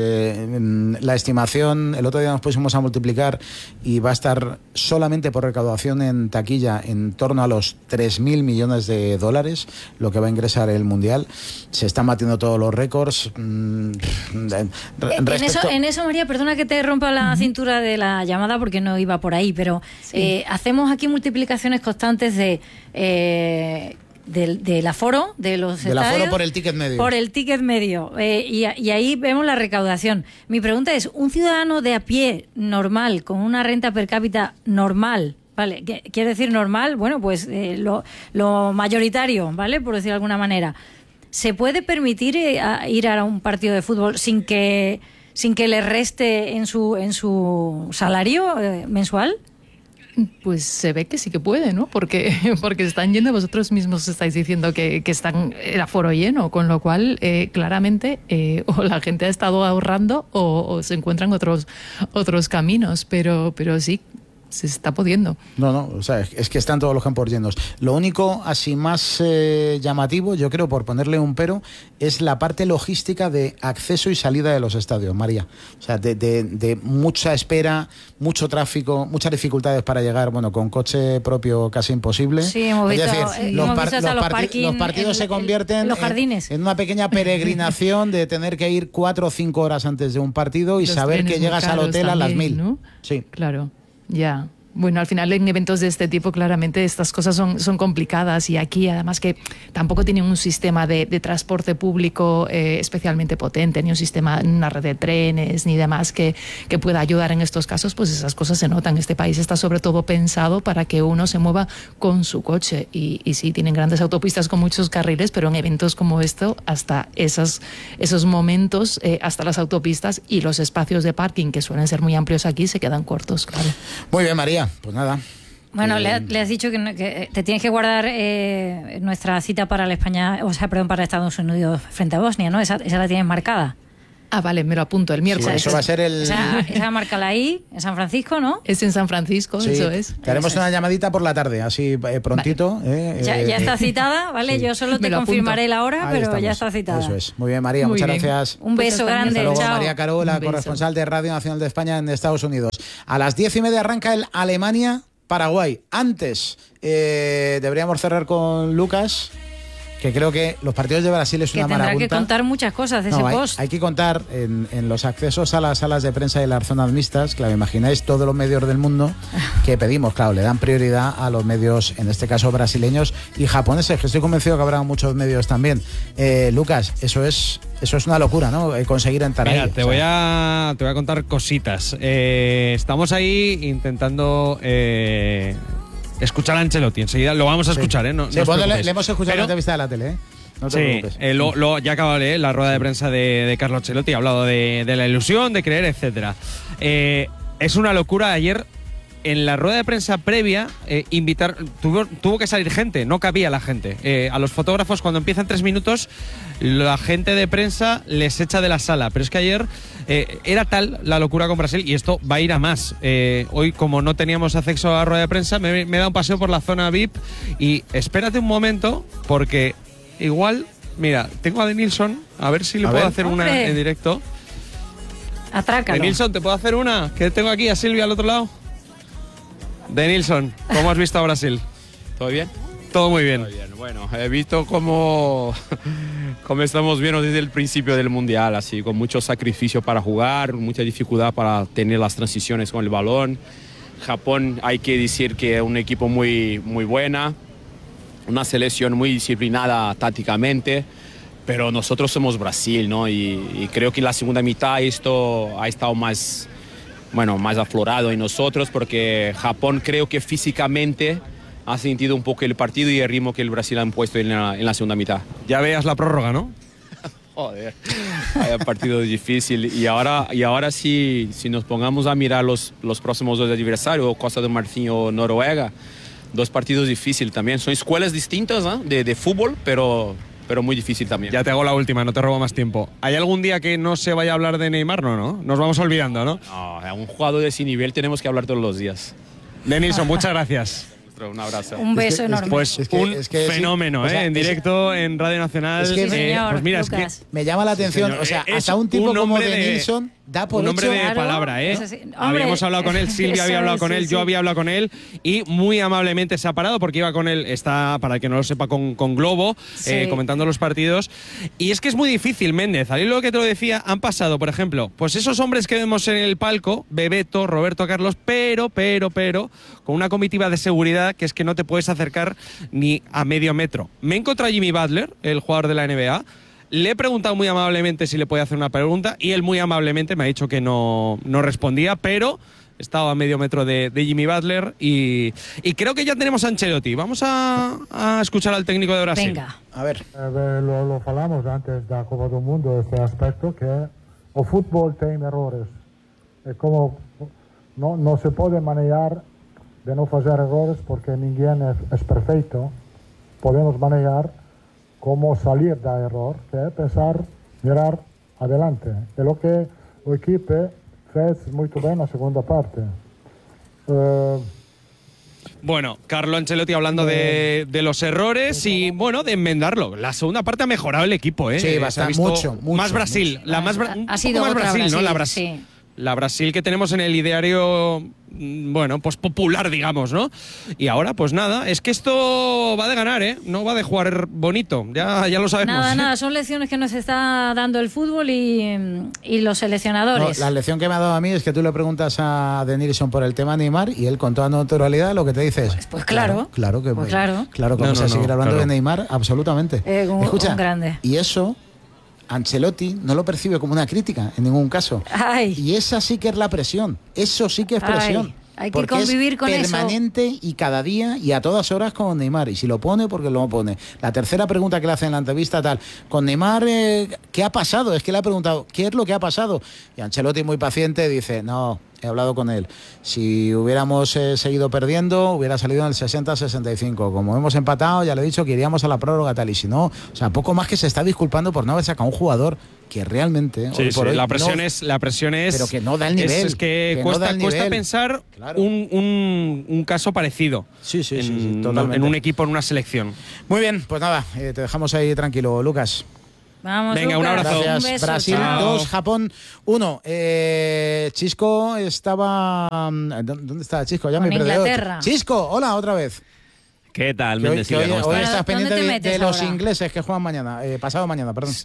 Eh, la estimación, el otro día nos pusimos a multiplicar y va a estar solamente por recaudación en taquilla en torno a los tres mil millones de dólares, lo que va a ingresar el Mundial. Se están batiendo todos los récords. Mm, en, eso, en eso, María, perdona que te rompa la uh-huh. cintura de la llamada porque no iba por ahí, pero sí. eh, hacemos aquí multiplicaciones constantes de... Eh, Del, del aforo de los del estadios aforo por el ticket medio por el ticket medio eh, y, y ahí vemos la recaudación. Mi pregunta es, un ciudadano de a pie normal con una renta per cápita normal, vale, ¿qué quiere decir normal? Bueno, pues eh, lo, lo mayoritario, vale, por decir de alguna manera, ¿se puede permitir eh, a ir a un partido de fútbol sin que sin que le reste en su en su salario eh, mensual? Pues se ve que sí que puede, ¿no? Porque, porque están yendo, vosotros mismos estáis diciendo que, que están el aforo lleno, con lo cual eh, claramente eh, o la gente ha estado ahorrando o, o se encuentran otros, otros caminos, pero, pero sí, se está pudiendo. No, no, o sea, es que están todos los campos llenos. Lo único así más eh, llamativo, yo creo, por ponerle un pero, es la parte logística de acceso y salida de los estadios, María. O sea, de, de, de mucha espera, mucho tráfico, muchas dificultades para llegar, bueno, con coche propio casi imposible. Sí, hemos visto, es decir, eh, los, hemos par visto hasta los, los, parti los partidos en, se convierten en, los jardines. En, en una pequeña peregrinación de tener que ir cuatro o cinco horas antes de un partido y los saber que llegas al hotel también, a las mil. ¿no? Sí. Claro, ya. Bueno, al final en eventos de este tipo claramente estas cosas son, son complicadas y aquí además que tampoco tienen un sistema de, de transporte público eh, especialmente potente, ni un sistema, una red de trenes ni demás que, que pueda ayudar en estos casos, pues esas cosas se notan. Este país está sobre todo pensado para que uno se mueva con su coche y, y sí, tienen grandes autopistas con muchos carriles, pero en eventos como esto, hasta esas, esos momentos, eh, hasta las autopistas y los espacios de parking que suelen ser muy amplios aquí se quedan cortos, claro. Muy bien, María. Pues nada. Bueno, eh, le, le has dicho que, no, que te tienes que guardar eh, nuestra cita para la España, o sea, perdón, para Estados Unidos frente a Bosnia, ¿no? Esa, esa la tienes marcada. Ah, vale, me lo apunto el miércoles. Sí, eso va a ser el... Esa, esa márcala ahí, en San Francisco, ¿no? Es en San Francisco, sí, eso es. Te haremos eso una es. llamadita por la tarde, así eh, prontito. Vale. Eh, ya, eh, ya está citada, ¿vale? Sí. Yo solo te Me lo confirmaré apunto. la hora, Ahí pero estamos. ya está citada. Eso es. Muy bien, María, Muy muchas bien. gracias. Un beso Pues hasta grande, Hasta luego, chao. María Carola, Un beso. corresponsal de Radio Nacional de España en Estados Unidos. A las diez y media arranca el Alemania-Paraguay. Antes, eh, deberíamos cerrar con Lucas, que creo que los partidos de Brasil es Que una tendrá marabunta. que contar muchas cosas de No, ese hay, post. hay que contar en, en los accesos a las salas de prensa y las zonas mixtas, claro, imagináis todos los medios del mundo que pedimos, claro, le dan prioridad a los medios, en este caso brasileños y japoneses, que estoy convencido que habrá muchos medios también. Eh, Lucas, eso es eso es una locura, ¿no? Eh, conseguir entrar Mira, ahí. te o sea. voy a te voy a contar cositas. Eh, estamos ahí intentando eh, escuchar a Ancelotti. Enseguida lo vamos a escuchar, ¿eh? No, Sí, no os bueno, le, preocupéis. le hemos escuchado Pero- la entrevista de la tele, ¿eh? No te Sí, preocupes. eh, lo, lo- ya acaba de leer la rueda de prensa de, de Carlo Ancelotti, ha hablado de, de la ilusión, de creer, etcétera. Eh, es una locura. Ayer, en la rueda de prensa previa, eh, invitar tuvo, tuvo que salir gente, no cabía la gente. Eh, a los fotógrafos, cuando empiezan tres minutos, la gente de prensa les echa de la sala. Pero es que ayer eh, era tal la locura con Brasil, y esto va a ir a más. Eh, hoy, como no teníamos acceso a la rueda de prensa, me, me he dado un paseo por la zona V I P y espérate un momento, porque igual, mira, tengo a Denilson, a ver si le A puedo ver. hacer una ¡Hombre! en directo. Atrácalo. Denilson, ¿te puedo hacer una? Que tengo aquí a Silvia al otro lado. Denilson, ¿cómo has visto a Brasil? ¿Todo bien? Todo muy bien. Todo bien. Bueno, he visto cómo, cómo estamos viendo desde el principio del Mundial, así, con mucho sacrificio para jugar, mucha dificultad para tener las transiciones con el balón. Japón, hay que decir que es un equipo muy, muy buena, una selección muy disciplinada tácticamente, pero nosotros somos Brasil, ¿no? Y, y creo que la segunda mitad esto ha estado más, bueno, más aflorado en nosotros, porque Japón creo que físicamente ha sentido un poco el partido y el ritmo que el Brasil ha puesto en la, en la segunda mitad. Ya veas la prórroga, ¿no? Joder, vaya partido difícil. Y ahora, y ahora si, si nos pongamos a mirar los, los próximos dos adversarios, Costa do Marfim o Noruega, dos partidos difíciles también. Son escuelas distintas, ¿no? de, de fútbol, pero, pero muy difícil también. Ya te hago la última, no te robo más tiempo. ¿Hay algún día que no se vaya a hablar de Neymar? No, ¿no? Nos vamos olvidando, ¿no? No, a un jugador de ese nivel tenemos que hablar todos los días. Denilson, muchas gracias. Un abrazo. Un beso Es que- es enorme. Pues Es que- un es que sí. fenómeno, O sea, ¿eh? En es- directo, en Radio Nacional. Es que- Eh, Sí, señor, pues mira, es Lucas. que Me llama la atención, señor, o sea, es hasta un tipo un como hombre de de- Nilsson da por un hombre hecho... de Claro, palabra, ¿eh? eso sí. Hombre, Habíamos hablado con él, Silvia eso había hablado es, con sí, él, yo sí. había hablado con él y muy amablemente se ha parado porque iba con él, está, para el que no lo sepa, con, con Globo, Sí. eh, comentando los partidos. Y es que es muy difícil, Méndez. Al hilo que te lo decía, han pasado, por ejemplo, pues esos hombres que vemos en el palco, Bebeto, Roberto Carlos, pero, pero, pero, con una comitiva de seguridad que es que no te puedes acercar ni a medio metro. Me he encontrado a Jimmy Butler, el jugador de la N B A. Le he preguntado muy amablemente si le podía hacer una pregunta y él muy amablemente me ha dicho que no, no respondía, pero estaba a medio metro de, de Jimmy Butler y, y creo que ya tenemos a Ancelotti. Vamos a, a escuchar al técnico de Brasil. Venga. A ver. Eh, lo, lo falamos antes da Copa do Mundo, este aspecto, que o fútbol tiene errores. Es como no, no se puede manejar de no hacer errores porque ninguém es, es perfecto. Podemos manejar cómo salir del error, que es pensar, mirar adelante. Es lo que el equipo fez muy bien en la segunda parte. Eh, Bueno, Carlo Ancelotti hablando de, de los errores y, bueno, de enmendarlo. La segunda parte ha mejorado el equipo, ¿eh? Sí, Se ha bastante, visto mucho, mucho, más Brasil. mucho. La más, Bra- Ha un poco sido más otra Brasil, ¿no? Brasil, La Brasil. sí. La Brasil que tenemos en el ideario, bueno, pues popular, digamos, ¿no? Y ahora, pues nada, es que esto va de ganar, ¿eh? No va de jugar bonito, ya, ya lo sabemos. Nada, ¿eh? nada, son lecciones que nos está dando el fútbol y, y los seleccionadores. No, la lección que me ha dado a mí es que tú le preguntas a Denilson por el tema Neymar y él con toda naturalidad lo que te dice es... Pues, pues claro. Claro, claro que pues claro. Claro que No, vamos no, a seguir no, hablando claro. de Neymar, absolutamente. Eh, un, Escucha, un grande. y eso Ancelotti no lo percibe como una crítica en ningún caso. Ay. Y esa sí que es la presión, eso sí que es presión. Ay. Hay que porque convivir es con eso. permanente y cada día y a todas horas con Neymar. Y si lo pone, porque lo pone. La tercera pregunta que le hacen en la entrevista, tal, con Neymar, eh, ¿qué ha pasado? Es que le ha preguntado, ¿qué es lo que ha pasado? Y Ancelotti, muy paciente, dice, no, he hablado con él. Si hubiéramos eh, seguido perdiendo, hubiera salido en el sesenta sesenta y cinco. Como hemos empatado, ya le he dicho que iríamos a la prórroga, tal. Y si no, o sea, poco más que se está disculpando por no haber sacado un jugador que realmente... Sí, hoy por sí, hoy la presión no, es, la presión es... Pero que no da el nivel. Es, es que, que no cuesta, da el cuesta nivel. pensar Claro. un, un, un caso parecido sí, sí, en, sí, sí, totalmente. en un equipo, en una selección. Muy bien, pues nada, eh, te dejamos ahí tranquilo, Lucas. Vamos, Venga, un Lucas, abrazo. Gracias. un beso, Brasil chao. dos, Japón uno. Eh, Chisco estaba... ¿Dónde está Chisco? Ya Con me he perdido. Inglaterra. Chisco, hola, otra vez. ¿Qué tal, Que hoy, Méndez? que hoy- ¿Cómo hoy estás? estás pendiente ¿Dónde te de, metes de los ahora? ingleses que juegan mañana, eh, pasado mañana, perdón.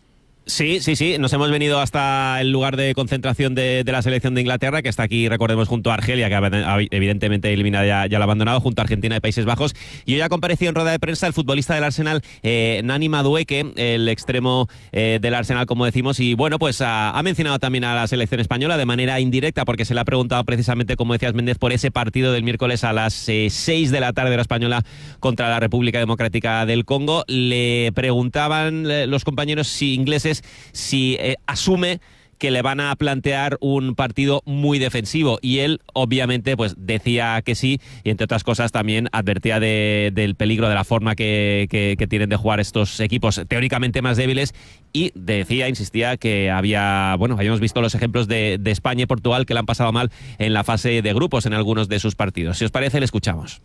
Sí, sí, sí. Nos hemos venido hasta el lugar de concentración de, de la selección de Inglaterra, que está aquí, recordemos, junto a Argelia, que evidentemente eliminada ya, ya lo ha abandonado, junto a Argentina y Países Bajos. Y hoy ha comparecido en rueda de prensa el futbolista del Arsenal, eh, Nani Madueke, el extremo eh, del Arsenal, como decimos. Y bueno, pues ha, ha mencionado también a la selección española de manera indirecta, porque se le ha preguntado precisamente, como decías, Méndez, por ese partido del miércoles a las eh, seis de la tarde hora española contra la República Democrática del Congo. Le preguntaban eh, los compañeros si ingleses si eh, asume que le van a plantear un partido muy defensivo, y él obviamente pues decía que sí, y entre otras cosas también advertía de, del peligro de la forma que, que, que tienen de jugar estos equipos teóricamente más débiles, y decía, insistía que había, bueno, habíamos visto los ejemplos de, de España y Portugal que le han pasado mal en la fase de grupos en algunos de sus partidos. Si os parece, le escuchamos.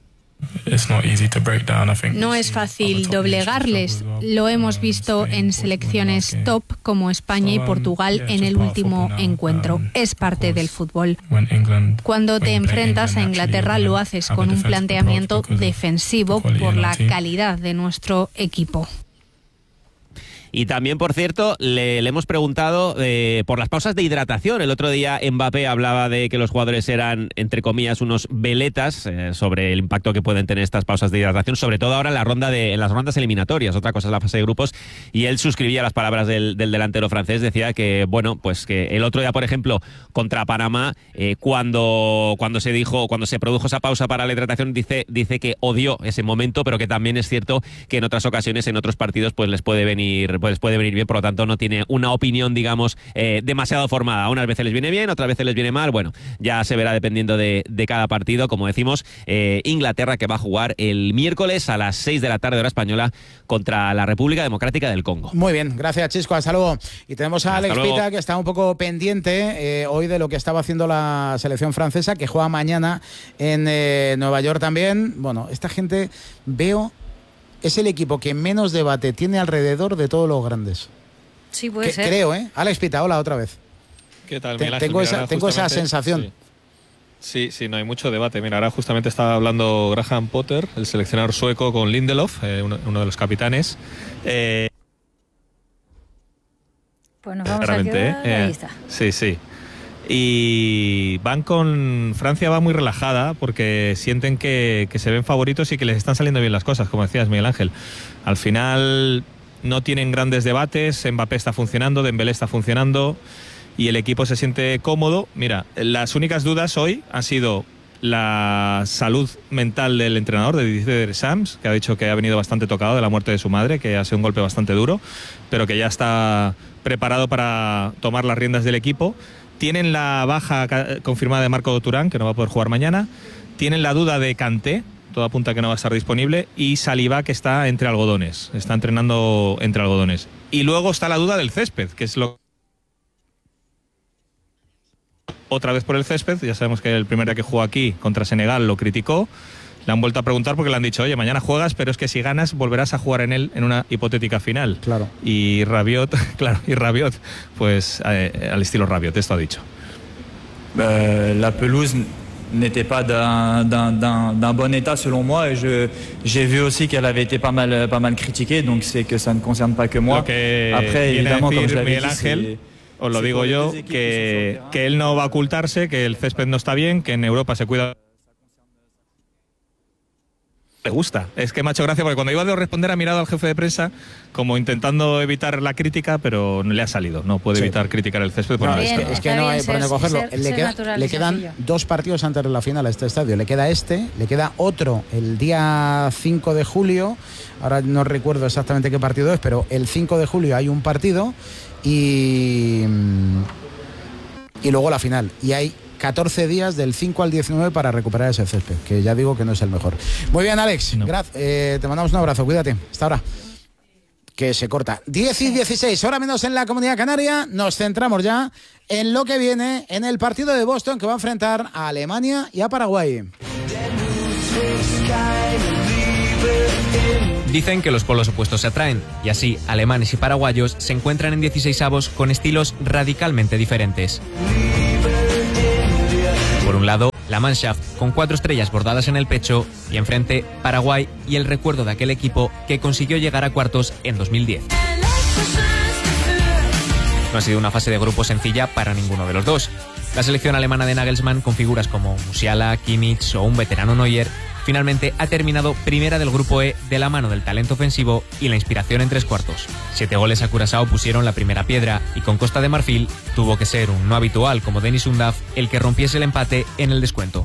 No es fácil doblegarles. Lo hemos visto en selecciones top como España y Portugal en el último encuentro. Es parte del fútbol. Cuando te enfrentas a Inglaterra lo haces con un planteamiento defensivo por la calidad de nuestro equipo. Y también, por cierto, le, le hemos preguntado eh, por las pausas de hidratación. El otro día Mbappé hablaba de que los jugadores eran, entre comillas, unos veletas eh, sobre el impacto que pueden tener estas pausas de hidratación, sobre todo ahora en, la ronda de, en las rondas eliminatorias. Otra cosa es la fase de grupos. Y él suscribía las palabras del, del delantero francés. Decía que, bueno, pues que el otro día, por ejemplo, contra Panamá, eh, cuando, cuando se dijo, cuando se produjo esa pausa para la hidratación, dice, dice que odió ese momento, pero que también es cierto que en otras ocasiones, en otros partidos, pues les puede venir pues puede venir bien, por lo tanto no tiene una opinión, digamos, eh, demasiado formada. Unas veces les viene bien, otras veces les viene mal. Bueno, ya se verá dependiendo de, de cada partido. Como decimos, eh, Inglaterra, que va a jugar el miércoles a las seis de la tarde hora española contra la República Democrática del Congo. Muy bien, gracias, Chisco, hasta luego. Y tenemos a Alex Pita, que está un poco pendiente eh, hoy de lo que estaba haciendo la selección francesa, que juega mañana en eh, Nueva York también. Bueno, esta gente, veo, es el equipo que menos debate tiene alrededor de todos los grandes. Sí, puede que, ser. Creo, ¿eh? Alex Pita, hola otra vez. ¿Qué tal, Te, Miguel Ángel? tengo Mira, esa, tengo esa justamente- sensación. Sí. Sí, sí, no hay mucho debate. Mira, ahora justamente estaba hablando Graham Potter, el seleccionador sueco, con Lindelof, eh, uno, uno de los capitanes. Eh, Pues nos vamos a realmente, quedar. eh, Ahí está. Sí, sí. Y van con... Francia va muy relajada porque sienten que, que se ven favoritos y que les están saliendo bien las cosas, como decías, Miguel Ángel. Al final no tienen grandes debates, Mbappé está funcionando, Dembélé está funcionando y el equipo se siente cómodo. Mira, las únicas dudas hoy han sido la salud mental del entrenador, de Didier Deschamps, que ha dicho que ha venido bastante tocado de la muerte de su madre, que ha sido un golpe bastante duro, pero que ya está preparado para tomar las riendas del equipo. Tienen la baja confirmada de Marco Turán, que no va a poder jugar mañana. Tienen la duda de Kanté, todo apunta que no va a estar disponible. Y Saliba, que está entre algodones, está entrenando entre algodones. Y luego está la duda del césped, que es lo... Otra vez por el césped, ya sabemos que el primer día que jugó aquí contra Senegal lo criticó. Le han vuelto a preguntar porque le han dicho, oye, mañana juegas, pero es que si ganas volverás a jugar en él en una hipotética final. Claro. Y Rabiot, claro, y Rabiot, pues eh, al estilo Rabiot, esto ha dicho. Euh, la pelouse n'était pas d'un, d'un, d'un, d'un bon état selon moi et je, j'ai vu aussi qu'elle avait été pas mal, pas mal critiquée, donc c'est que ça ne concerne pas que moi. Lo que Après, viene a évidemment, comme decir je l'avais Miguel dit, Ángel, c'est- os lo digo yo, que, que él no va a ocultarse, que el césped no está bien, que en Europa se cuida. Le gusta. Es que me ha hecho gracia porque cuando iba a responder ha mirado al jefe de prensa como intentando evitar la crítica, pero no le ha salido. No puede Sí. evitar criticar el césped. No, porque es está- que, es que no hay por dónde cogerlo. le, queda- le quedan dos partidos antes de la final a este estadio. Le queda este, le queda otro el día cinco de julio. Ahora no recuerdo exactamente qué partido es, pero el cinco de julio hay un partido y, y luego la final. Y hay catorce días del cinco al diecinueve para recuperar ese césped, que ya digo que no es el mejor. Muy bien, Alex. Gra- eh, te mandamos un abrazo. Cuídate. Hasta ahora. Que se corta. diez y dieciséis, hora menos en la Comunidad Canaria. Nos centramos ya en lo que viene en el partido de Boston, que va a enfrentar a Alemania y a Paraguay. Dicen que los polos opuestos se atraen, y así alemanes y paraguayos se encuentran en dieciseisavos con estilos radicalmente diferentes. Por un lado, la Mannschaft, con cuatro estrellas bordadas en el pecho, y enfrente, Paraguay y el recuerdo de aquel equipo que consiguió llegar a cuartos en dos mil diez. No ha sido una fase de grupo sencilla para ninguno de los dos. La selección alemana de Nagelsmann, con figuras como Musiala, Kimmich o un veterano Neuer, finalmente ha terminado primera del grupo E de la mano del talento ofensivo y la inspiración en tres cuartos. Siete goles a Curazao pusieron la primera piedra y con Costa de Marfil tuvo que ser un no habitual como Dennis Undav el que rompiese el empate en el descuento.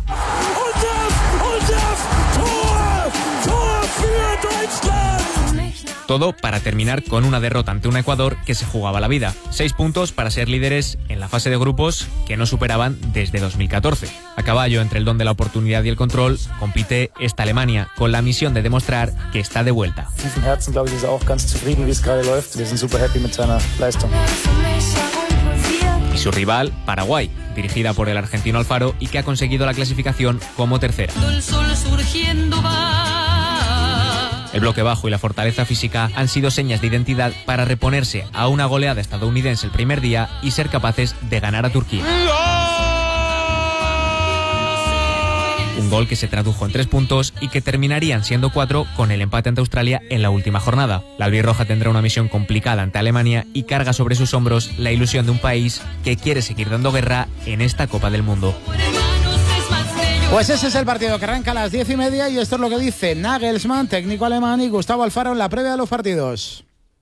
Todo para terminar con una derrota ante un Ecuador que se jugaba la vida. Seis puntos para ser líderes en la fase de grupos que no superaban desde dos mil catorce. A caballo entre el don de la oportunidad y el control, compite esta Alemania con la misión de demostrar que está de vuelta. Tief im Herzen, glaube ich, ist er auch ganz zufrieden, wie es gerade läuft. Wir sind super happy mit seiner Leistung. Y su rival, Paraguay, dirigida por el argentino Alfaro y que ha conseguido la clasificación como tercera. El sol surgiendo va. El bloque bajo y la fortaleza física han sido señas de identidad para reponerse a una goleada estadounidense el primer día y ser capaces de ganar a Turquía. Un gol que se tradujo en tres puntos y que terminarían siendo cuatro con el empate ante Australia en la última jornada. La albirroja tendrá una misión complicada ante Alemania y carga sobre sus hombros la ilusión de un país que quiere seguir dando guerra en esta Copa del Mundo. Pues ese es el partido que arranca a las diez y media y esto es lo que dice Nagelsmann, técnico alemán, y Gustavo Alfaro en la previa de los partidos.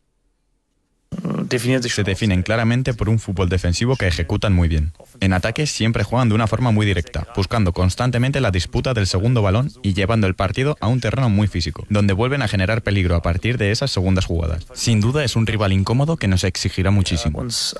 Se definen claramente por un fútbol defensivo que ejecutan muy bien. En ataque siempre juegan de una forma muy directa, buscando constantemente la disputa del segundo balón y llevando el partido a un terreno muy físico, donde vuelven a generar peligro a partir de esas segundas jugadas. Sin duda es un rival incómodo que nos exigirá muchísimo.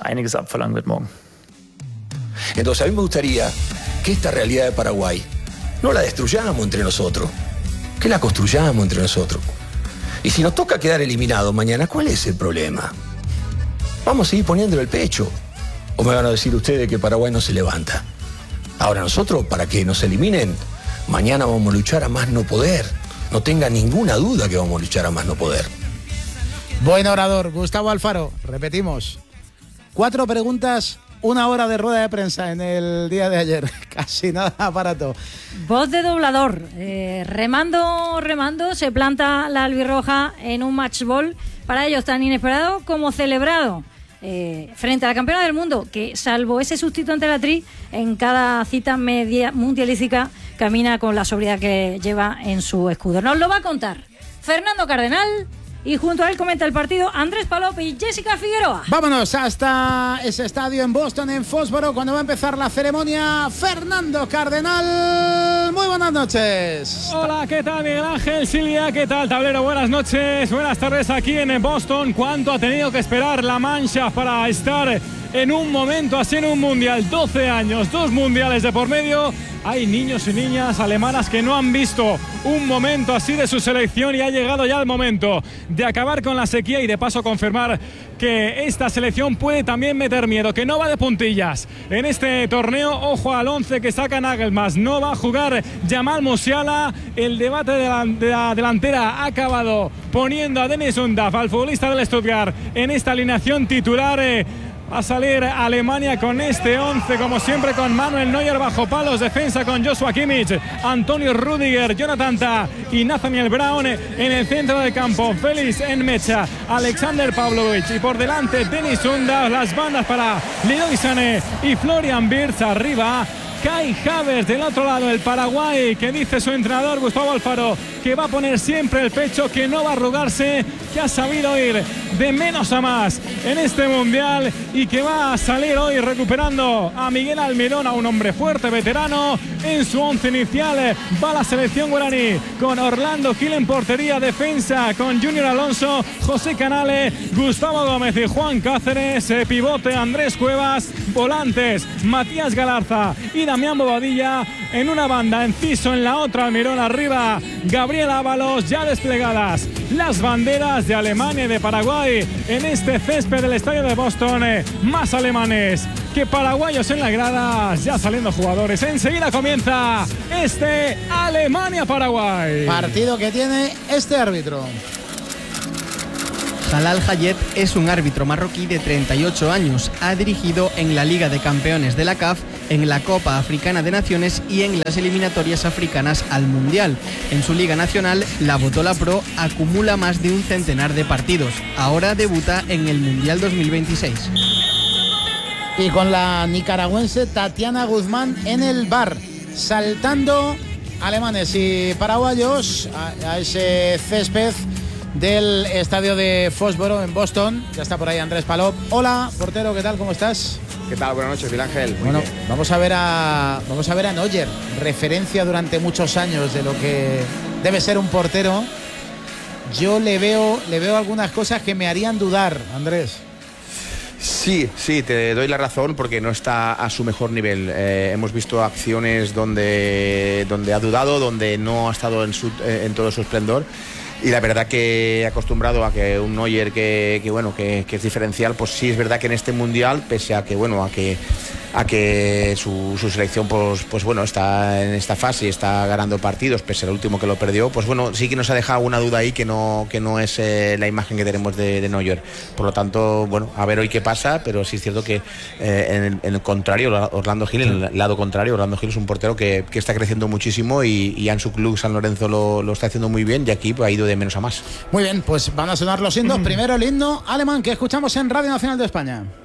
Entonces a mí me gustaría que esta realidad de Paraguay no la destruyamos entre nosotros, que la construyamos entre nosotros. Y si nos toca quedar eliminados mañana, ¿cuál es el problema? Vamos a seguir poniéndole el pecho. ¿O me van a decir ustedes que Paraguay no se levanta? Ahora nosotros, para que nos eliminen, mañana vamos a luchar a más no poder. No tenga ninguna duda que vamos a luchar a más no poder. Buen orador, Gustavo Alfaro. Repetimos. Cuatro preguntas, una hora de rueda de prensa en el día de ayer. Casi nada aparato. Voz de doblador. Eh, remando, remando, se planta la albirroja en un match ball para ellos tan inesperado como celebrado. Eh, frente a la campeona del mundo, que salvo ese sustito ante la tri, en cada cita media mundialística camina con la sobriedad que lleva en su escudo. Nos lo va a contar Fernando Cardenal y junto a él comenta el partido Andrés Palop y Jessica Figueroa. Vámonos hasta ese estadio en Boston, en Fósforo, cuando va a empezar la ceremonia. Fernando Cardenal, muy buenas noches. Hola, ¿qué tal Miguel Ángel? Silvia, ¿qué tal tablero? Buenas noches, buenas tardes aquí en Boston. ¿Cuánto ha tenido que esperar la Mannschaft para estar en un momento así en un mundial? doce años, dos mundiales de por medio. Hay niños y niñas alemanas que no han visto un momento así de su selección y ha llegado ya el momento de acabar con la sequía y de paso confirmar que esta selección puede también meter miedo, que no va de puntillas. En este torneo, ojo al once que saca Nagelsmann. No va a jugar Jamal Musiala. El debate de la, de la delantera ha acabado poniendo a Dennis Undav, al futbolista del Stuttgart, en esta alineación titular. Eh, Va a salir Alemania con este once, como siempre, con Manuel Neuer bajo palos, defensa con Joshua Kimmich, Antonio Rüdiger, Jonathan Tah y Nathaniel Brown en el centro del campo, Félix Nmecha, Alexander Pavlovich y por delante Denis Undav, las bandas para Leroy Sané y Florian Wirtz, arriba Kai Havertz, del otro lado el Paraguay, que dice su entrenador Gustavo Alfaro que va a poner siempre el pecho, que no va a arrugarse, que ha sabido ir de menos a más en este Mundial y que va a salir hoy recuperando a Miguel Almirón, a un hombre fuerte, veterano, en su once inicial. Va la selección guaraní con Orlando Gil en portería, defensa con Junior Alonso, José Canale, Gustavo Gómez y Juan Cáceres, pivote Andrés Cuevas, volantes Matías Galarza y Damián Bobadilla, en una banda Enciso, en la otra Almirón, arriba Gabriel Ábalos, ya desplegadas las banderas de Alemania y de Paraguay en este césped del estadio de Boston. Más alemanes que paraguayos en las gradas, ya saliendo jugadores. Enseguida comienza este Alemania-Paraguay. Partido que tiene este árbitro. Jalal Hayet es un árbitro marroquí de treinta y ocho años. Ha dirigido en la Liga de Campeones de la C A F, en la Copa Africana de Naciones y en las eliminatorias africanas al Mundial. En su Liga Nacional, la Botola Pro acumula más de un centenar de partidos. Ahora debuta en el Mundial dos mil veintiséis. Y con la nicaragüense Tatiana Guzmán en el bar, saltando alemanes y paraguayos a, a ese césped del estadio de Foxboro en Boston. Ya está por ahí Andrés Palop. Hola, portero, ¿qué tal? ¿Cómo estás? ¿Qué tal? Buenas noches, Miguel Ángel. Muy bueno, bien. vamos a ver a vamos a ver a Neuer, referencia durante muchos años de lo que debe ser un portero. Yo le veo le veo algunas cosas que me harían dudar, Andrés. Sí, sí, te doy la razón porque no está a su mejor nivel. Eh, hemos visto acciones donde, donde ha dudado, donde no ha estado en, su, en todo su esplendor. Y la verdad que acostumbrado a que un Neuer que, que bueno que, que es diferencial, pues sí es verdad que en este mundial, pese a que bueno a que a que su, su selección pues pues bueno está en esta fase y está ganando partidos, pese al último que lo perdió, pues bueno sí que nos ha dejado una duda ahí que no que no es eh, la imagen que tenemos de, de Neuer. Por lo tanto, bueno, a ver hoy qué pasa, pero sí es cierto que eh, en, el, en el contrario, Orlando Gil, en el lado contrario, Orlando Gil es un portero que, que está creciendo muchísimo y, y en su club San Lorenzo lo, lo está haciendo muy bien y aquí pues, ha ido de menos a más. Muy bien, pues van a sonar los himnos. Primero el himno alemán que escuchamos en Radio Nacional de España.